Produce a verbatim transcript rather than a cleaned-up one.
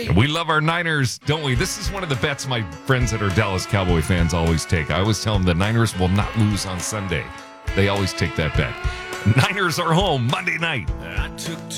We love our Niners, don't we? This is one of the bets my friends that are Dallas Cowboy fans always take. I always tell them the Niners will not lose on Sunday. They always take that bet. Niners are home Monday night. I took